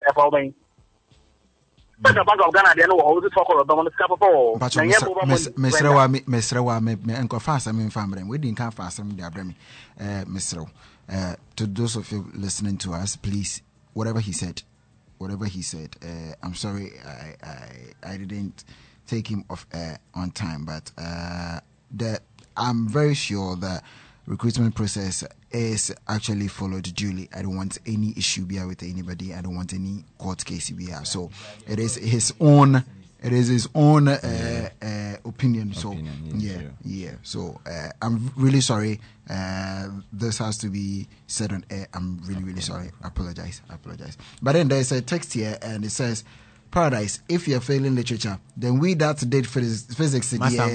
following. But the bag of Ghana, they know how to talk about the scaffold. Mr. Wame, Uncle Fast, I mean, family, we didn't come fast, I'm the Abrami. Mr. To those of you listening to us, please, whatever he said, I'm sorry, I didn't take him off on time, but I'm very sure that recruitment process is actually followed duly. I don't want any issue with anybody. I don't want any court case here. So it is his own. It is his own opinion. So yeah. So I'm really sorry. This has to be said on air. I'm really sorry. I apologize. But then there's a text here, and it says, Paradise, if you're failing literature, then we that did physics.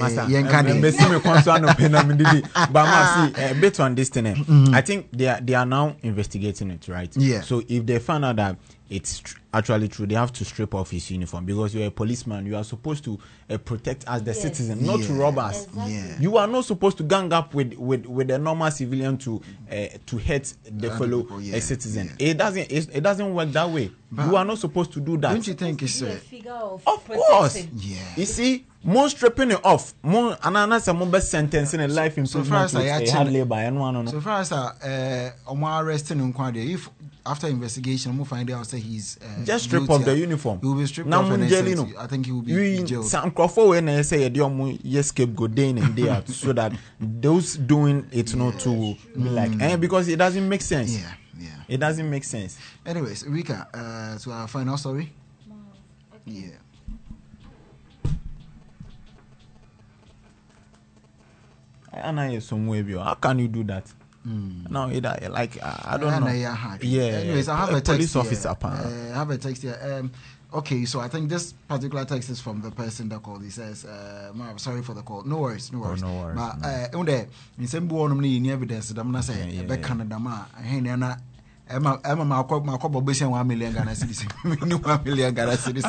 Based on this thing, I think they are now investigating it, right? Yeah. So if they find out that it's actually true, they have to strip off his uniform, because you're a policeman. You are supposed to protect us, the citizen, not to rob us. Exactly. Yeah. You are not supposed to gang up with a normal civilian to hurt the fellow citizen. Yeah. It doesn't work that way. But you are not supposed to do that. Don't you think it's a figure of course? Yeah. You see, more stripping it off, more another best sentence in a life improvement. So far as So far as arresting him, if after investigation we find out that he's just strip off the uniform, he will be stripped off, and I think he will be jailed. Some Crawford when I say you scapegoat day in and day out, so that those doing it not to be like because it doesn't make sense. Yeah. It doesn't make sense. Anyways, Rika, to our final story. Okay. Yeah. Anna somewhere. How can you do that? No, I don't know. Yeah. Anyways, I have a text police here. officer. I have a text here. Okay, so I think this particular text is from the person that called. He says, "I'm sorry for the call. No worries. No worries. But in some any evidence, I'm not saying Canada ma. Emma, my couple of 1 million Ghana cedis. 1 million Ghana cedis.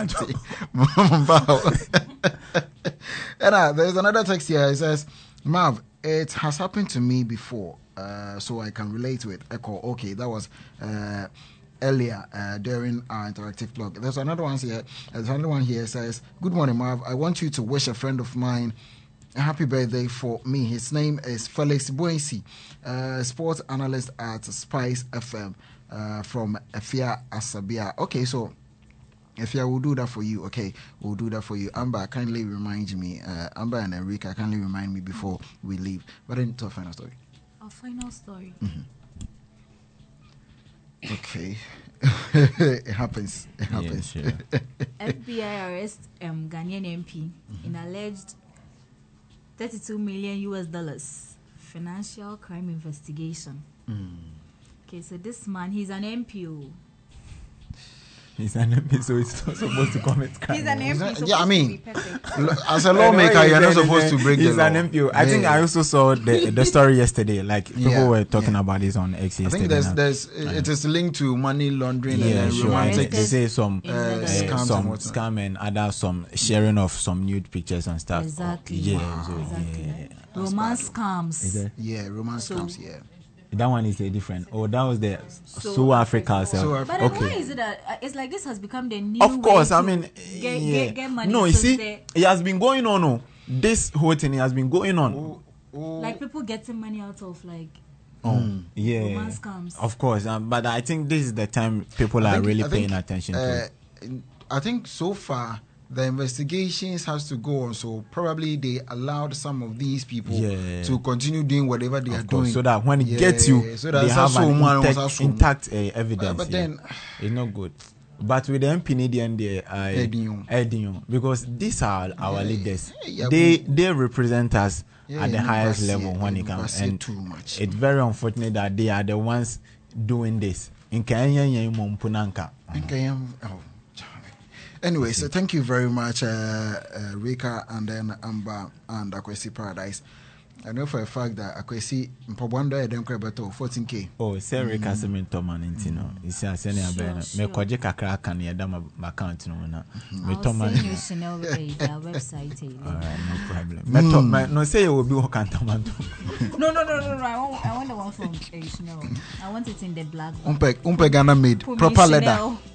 And there's another text here. It says, Marv, it has happened to me before, so I can relate to it. Echo. Okay, that was earlier during our interactive blog. There's another one here. There's another one here. Says, "Good morning, Marv. I want you to wish a friend of mine a happy birthday for me. His name is Felix Boyce, sports analyst at Spice FM from Efia Asabia." Okay, so Efia will do that for you. Okay, we'll do that for you. Amber, kindly remind me. Amber and Enrica, kindly remind me before we leave. But then to our final story. Our final story. Okay. It happens. Yeah, sure. FBI arrests Ghanaian MP in alleged $32 million financial crime investigation. Okay, so this man, he's an MP. He's an MP, so he's not supposed to commit crime. He's an MP. Yeah, I mean, as a lawmaker, you're not supposed to break the law. He's an MP. I think I also saw the story yesterday. Like people were talking about this on X yesterday. I think it is linked to money laundering and romantic. They say some scam and other some sharing of some nude pictures and stuff. Exactly. Yeah. Romance scams. Yeah, romance scams. Yeah. That one is a different. Oh, that was the South Africa. But then why is it that it's like this has become the new? Of course, way I mean, get money. No, you see, it has been going on. No, this whole thing has been going on. Like people getting money out of like. Romance scams. Of course, but I think this is the time people are really paying attention to. I think so far the investigations has to go on, so probably they allowed some of these people to continue doing whatever they are doing, so that when it gets you, so they have an intact evidence. But then it's not good. But with the MP Edinho, because these are our leaders, they represent us at the highest level when it comes, and it's very unfortunate that they are the ones doing this. Anyway, so thank you very much, Rika, and then Amber and Akwesi Paradise. I know for a fact that Akwesi Mpobwanda Edem Krebeto 14K. Oh, say Rika Semento man intino. Is a senior ben. Me kwaje kakra kan ye dam account no na. Me to man. I'll send you their website. All right, no problem. No say you will be working tomato. No. I want the one from Chanel. I want it in the black. Umpe Ghana made proper leather.